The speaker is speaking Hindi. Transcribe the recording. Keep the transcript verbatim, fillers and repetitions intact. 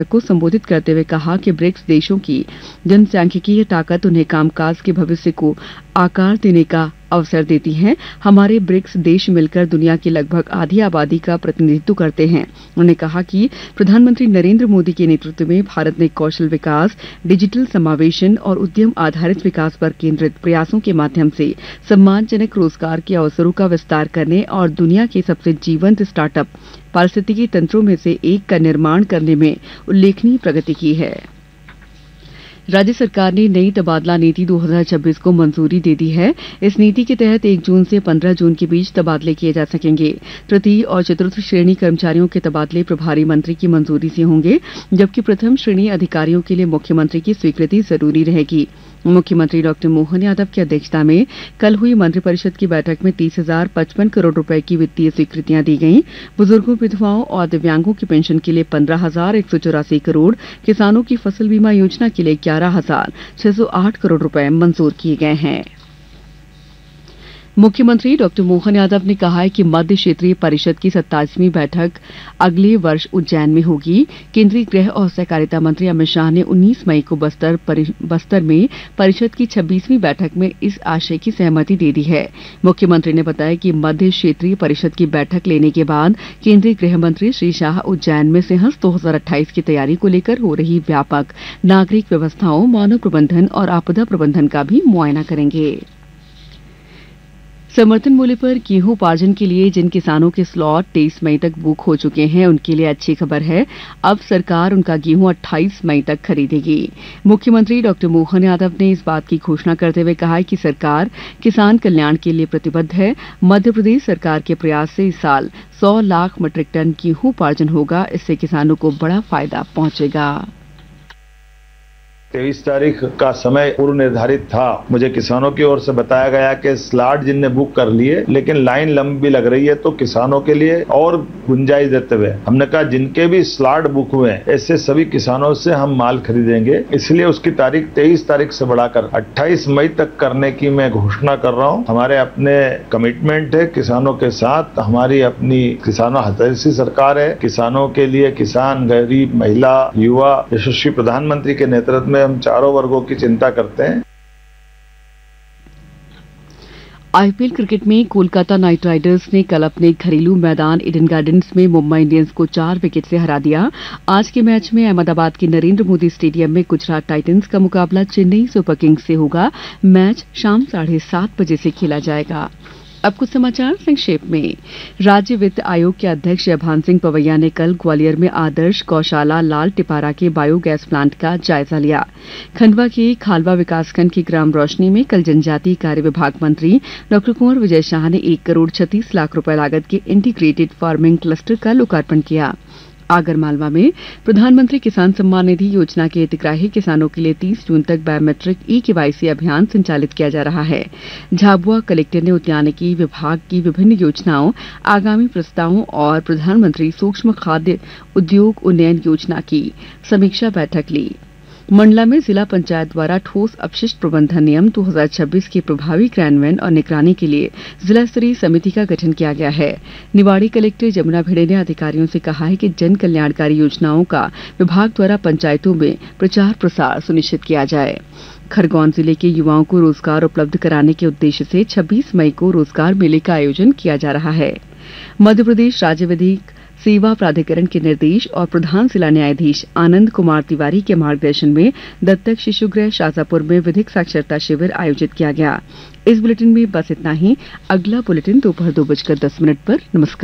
को संबोधित करते हुए कहा कि ब्रिक्स देशों की जनसांख्यिकीय ताकत उन्हें कामकाज के भविष्य को आकार देने का अवसर देती है। हमारे ब्रिक्स देश मिलकर दुनिया की लगभग आधी आबादी का प्रतिनिधित्व करते हैं। उन्होंने कहा कि प्रधानमंत्री नरेंद्र मोदी के नेतृत्व में भारत ने कौशल विकास, डिजिटल समावेशन और उद्यम आधारित विकास पर केंद्रित प्रयासों के माध्यम से सम्मानजनक रोजगार के अवसरों का विस्तार करने और दुनिया के सबसे जीवंत स्टार्टअप पारिस्थितिकी तंत्रों में से एक का निर्माण करने में उल्लेखनीय प्रगति की है। राज्य सरकार ने नई तबादला नीति दो हज़ार छब्बीस को मंजूरी दे दी है। इस नीति के तहत एक जून से पंद्रह जून के बीच तबादले किए जा सकेंगे। तृतीय और चतुर्थ श्रेणी कर्मचारियों के तबादले प्रभारी मंत्री की मंजूरी से होंगे, जबकि प्रथम श्रेणी अधिकारियों के लिए मुख्यमंत्री की स्वीकृति जरूरी रहेगी। मुख्यमंत्री डॉक्टर मोहन यादव की अध्यक्षता में कल हुई मंत्रिपरिषद की बैठक में तीस हजार पचपन करोड़ रुपए की वित्तीय स्वीकृतियां दी गईं। बुजुर्गों, विधवाओं और दिव्यांगों की पेंशन के लिए पंद्रह हजार एक सौ चौरासी करोड़, किसानों की फसल बीमा योजना के लिए ग्यारह हजार छह सौ आठ करोड़ रुपए मंजूर किए गए हैं। मुख्यमंत्री डॉक्टर मोहन यादव ने कहा है कि मध्य क्षेत्रीय परिषद की सत्ताईसवीं बैठक अगले वर्ष उज्जैन में होगी। केंद्रीय गृह और सहकारिता मंत्री अमित शाह ने उन्नीस मई को बस्तर बस्तर में परिषद की छब्बीसवीं बैठक में इस आशय की सहमति दे दी है। मुख्यमंत्री ने बताया कि मध्य क्षेत्रीय परिषद की बैठक लेने के बाद केंद्रीय गृह मंत्री श्री शाह उज्जैन में सिंहस्थ दो हज़ार अट्ठाईस की तैयारी को लेकर हो रही व्यापक नागरिक व्यवस्थाओं, मानव प्रबंधन और आपदा प्रबंधन का भी मुआयना करेंगे। समर्थन मूल्य पर गेहूं उपार्जन के लिए जिन किसानों के स्लॉट तेईस मई तक बुक हो चुके हैं, उनके लिए अच्छी खबर है। अब सरकार उनका गेहूं अट्ठाईस मई तक खरीदेगी। मुख्यमंत्री डॉक्टर मोहन यादव ने इस बात की घोषणा करते हुए कहा है कि सरकार किसान कल्याण के लिए प्रतिबद्ध है। मध्य प्रदेश सरकार के प्रयास से इस साल सौ लाख मीट्रिक टन गेहूं उपार्जन होगा। इससे किसानों को बड़ा फायदा पहुंचेगा। तेईस तारीख का समय पूर्व निर्धारित था। मुझे किसानों की ओर से बताया गया कि स्लॉट जिनने बुक कर लिए, लेकिन लाइन लंबी लग रही है, तो किसानों के लिए और गुंजाइश देते हुए हमने कहा जिनके भी स्लॉट बुक हुए हैं ऐसे सभी किसानों से हम माल खरीदेंगे। इसलिए उसकी तारीख तेईस तारीख से बढ़ाकर अट्ठाईस मई तक करने की मैं घोषणा कर रहा हूं। हमारे अपने कमिटमेंट है किसानों के साथ। हमारी अपनी किसानों हितैषी सरकार है। किसानों के लिए किसान, गरीब, महिला, युवा, यशस्वी प्रधानमंत्री के नेतृत्व में हम चारों वर्गों की चिंता करते हैं। आईपीएल क्रिकेट में कोलकाता नाइट राइडर्स ने कल अपने घरेलू मैदान ईडन गार्डन्स में मुंबई इंडियंस को चार विकेट से हरा दिया। आज के मैच में अहमदाबाद के नरेंद्र मोदी स्टेडियम में गुजरात टाइटंस का मुकाबला चेन्नई सुपर किंग्स से होगा। मैच शाम साढ़े सात बजे से खेला जाएगा। अब कुछ समाचार संक्षेप में। राज्य वित्त आयोग के अध्यक्ष जयभान सिंह पवैया ने कल ग्वालियर में आदर्श गौशाला लाल टिपारा के बायोगैस प्लांट का जायजा लिया। खंडवा के खालवा विकासखंड की ग्राम रोशनी में कल जनजातीय कार्य विभाग मंत्री डॉक्टर कुंवर विजय शाह ने एक करोड़ छत्तीस लाख रुपए लागत के इंटीग्रेटेड फार्मिंग क्लस्टर का लोकार्पण किया। आगरमालवा में प्रधानमंत्री किसान सम्मान निधि योजना के हितग्राही किसानों के लिए तीस जून तक बायोमेट्रिक ई केवाईसी अभियान संचालित किया जा रहा है। झाबुआ कलेक्टर ने उद्यानिकी विभाग की विभिन्न योजनाओं, आगामी प्रस्तावों और प्रधानमंत्री सूक्ष्म खाद्य उद्योग उन्नयन योजना की समीक्षा बैठक ली। मंडला में जिला पंचायत द्वारा ठोस अपशिष्ट प्रबंधन नियम दो हज़ार छब्बीस के प्रभावी क्रियान्वयन और निगरानी के लिए जिला स्तरीय समिति का गठन किया गया है। निवाड़ी कलेक्टर जमुना भिड़े ने अधिकारियों से कहा है कि जन कल्याणकारी योजनाओं का विभाग द्वारा पंचायतों में प्रचार प्रसार सुनिश्चित किया जाए। खरगोन जिले के युवाओं को रोजगार उपलब्ध कराने के उद्देश्य से छब्बीस मई को रोजगार मेले का आयोजन किया जा रहा है। मध्य प्रदेश राज्य विधिक सेवा प्राधिकरण के निर्देश और प्रधान जिला न्यायाधीश आनंद कुमार तिवारी के मार्गदर्शन में दत्तक शिशुगृह शाजापुर में विधिक साक्षरता शिविर आयोजित किया गया। इस बुलेटिन में बस इतना ही। अगला बुलेटिन दोपहर दो बजकर दस मिनट पर। नमस्कार।